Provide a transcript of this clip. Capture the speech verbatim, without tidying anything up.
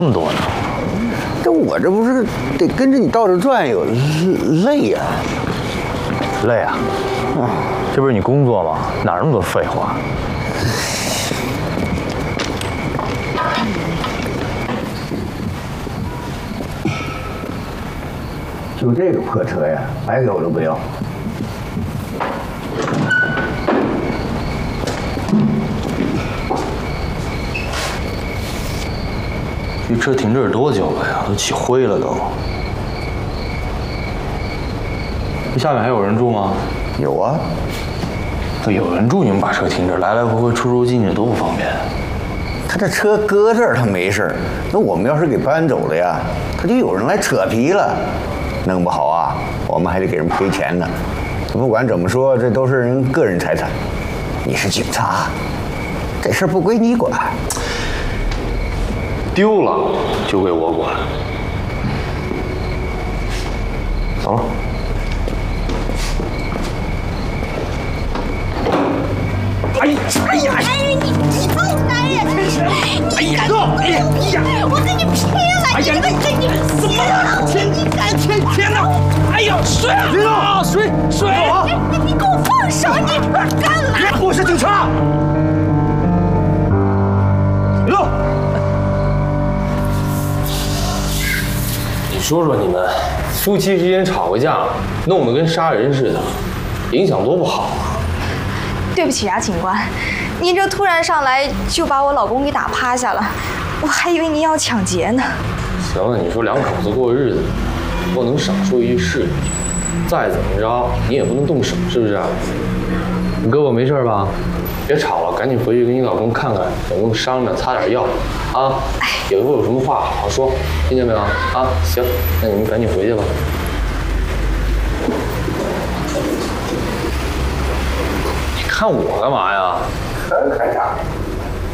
那么多呢？ 这我这不是得跟着你到处转悠，累呀、啊！ 累啊！啊，这不是你工作吗？哪那么多废话？ 就这个破车呀，白给我都不要。 这车停这儿多久了呀？都起灰了都。这下面还有人住吗？ 有啊。 都有人住，你们把车停这儿，来来回回出出进进多不方便。 他这车搁这儿他没事儿，那我们要是给搬走了呀，他就有人来扯皮了。弄不好啊，我们还得给人赔钱呢。不管怎么说，这都是人个人财产。你是警察，这事儿不归你管。 丢了就归我管。走了。 哎呀哎呀！哎呀你你臭男人！你敢！哎呀我跟你拼了！哎呀你跟你怎么了？天你敢！天天哪！哎呀水啊！水水！你你给我放手！你干嘛？ 别！我是警察。 哟。你说说你们夫妻之间吵个架，弄得跟杀人似的，影响多不好啊！ 对不起啊，警官，您这突然上来就把我老公给打趴下了，我还以为您要抢劫呢。 行了，你说两口子过日子，不能少说一句是一句，再怎么着你也不能动手，是不是？你胳膊没事吧？别吵了，赶紧回去跟你老公看看有没有伤着，擦点药啊。以后有什么话好好说，听见没有？啊，行，那你们赶紧回去吧。你看我干嘛呀？ 很开场。